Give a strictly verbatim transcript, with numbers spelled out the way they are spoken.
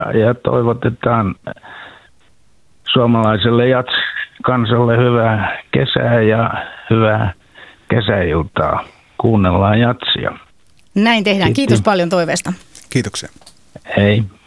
ja toivotetaan suomalaiselle jats-kansalle hyvää kesää ja hyvää kesäiltaa. Kuunnellaan jatsia. Näin tehdään. Kiitos, Kiitos paljon toiveesta. Kiitoksia. Hei.